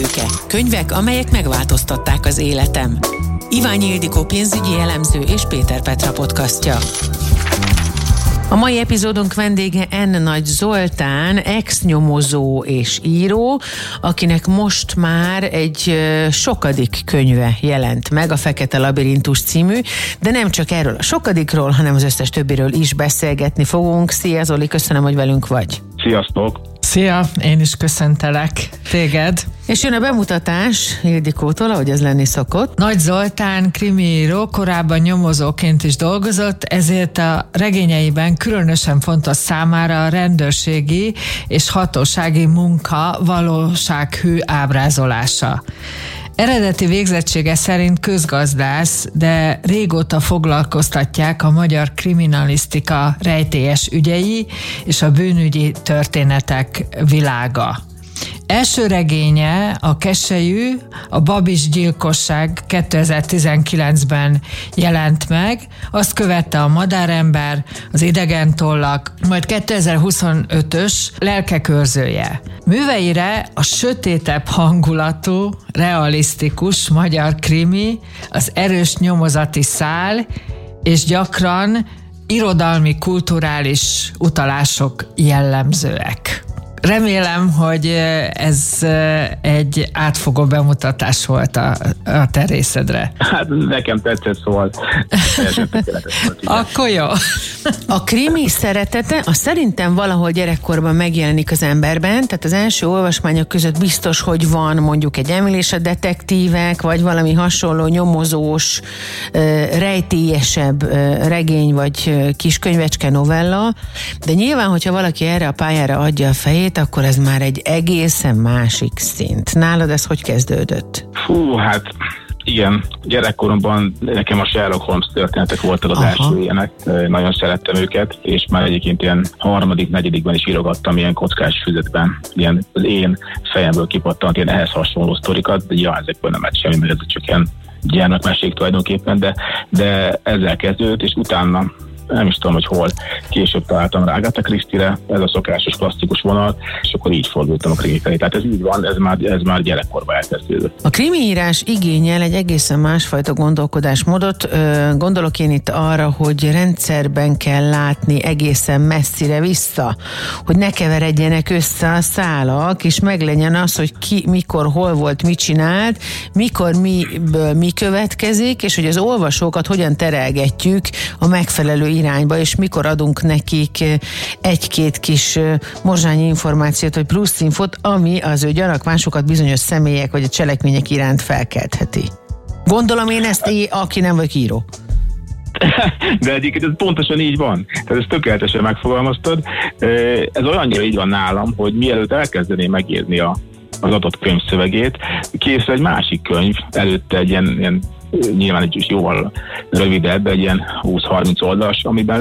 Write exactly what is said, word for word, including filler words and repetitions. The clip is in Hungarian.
tőke. Könyvek, amelyek megváltoztatták az életem. Iványi Ildikó pénzügyi elemző és Péter Petra podcastja. A mai epizódunk vendége N. Nagy Zoltán, ex-nyomozó és író, akinek most már egy sokadik könyve jelent meg, a Fekete Labirintus című, de nem csak erről a sokadikról, hanem az összes többiről is beszélgetni fogunk. Szia Zoli, köszönöm, hogy velünk vagy. Sziasztok! Szia, én is köszöntelek téged. És jön a bemutatás Ildikótól, ahogy ez lenni szokott. Nagy Zoltán krimiíró, korábban nyomozóként is dolgozott, ezért a regényeiben különösen fontos számára a rendőrségi és hatósági munka valósághű ábrázolása. Eredeti végzettsége szerint közgazdász, de régóta foglalkoztatják a magyar kriminalisztika rejtélyes ügyei és a bűnügyi történetek világa. Első regénye, a Keselyű, a Babis gyilkosság kétezer-tizenkilencben jelent meg, azt követte a Madárember, az Idegentollak, majd kétezer-huszonötös Lelkekőrzője. Műveire a sötétebb hangulatú, realisztikus magyar krimi, az erős nyomozati szál, és gyakran irodalmi, kulturális utalások jellemzőek. Remélem, hogy ez egy átfogó bemutatás volt a, a te részedre. Hát nekem tetszett, szóval akkor jó. A krimi szeretete, az szerintem valahol gyerekkorban megjelenik az emberben, tehát az első olvasmányok között biztos, hogy van mondjuk egy Emil és a detektívek, vagy valami hasonló nyomozós, rejtélyesebb regény, vagy kiskönyvecske novella, de nyilván, hogyha valaki erre a pályára adja a fejét, akkor ez már egy egészen másik szint. Nálad ez hogy kezdődött? Fú, hát igen, gyerekkoromban nekem a Sherlock Holmes történetek voltak az Aha. első ilyenek, nagyon szerettem őket, és már egyébként ilyen harmadik, negyedikben is írogattam ilyen kockás füzetben, ilyen az én fejemből kipattant ilyen ehhez hasonló sztorikat, de ja, ezekből nem lett semmi, mert ez csak ilyen gyermekmesék tulajdonképpen, de, de ezzel kezdődött, és utána nem is tudom, hogy hol, később találtam rá Agatha Christie-re, ez a szokásos klasszikus vonal, és akkor így fordultam a krimi felé. Tehát ez így van, ez már, ez már gyerekkorban elkezdődött. A krimiírás igényel egy egészen másfajta gondolkodásmódot. Gondolok én itt arra, hogy rendszerben kell látni egészen messzire vissza, hogy ne keveredjenek össze a szálak, és meglegyen az, hogy ki, mikor, hol volt, mit csinált, mikor miből mi következik, és hogy az olvasókat hogyan terelgetjük a megfelelő irányba, és mikor adunk nekik egy-két kis morzsányi információt, vagy plusz infot, ami az ő gyanakvásukat bizonyos személyek, vagy a cselekmények iránt felkeltheti. Gondolom én ezt, aki nem vagy író. De egyébként ez pontosan így van. Tehát ezt tökéletesen megfogalmaztad. Ez olyannyira így van nálam, hogy mielőtt elkezdeném megírni a, az adott könyv szövegét, készül egy másik könyv, előtte egy ilyen, ilyen nyilván egy jóval rövidebb, egy ilyen húsz-harminc oldalas, amiben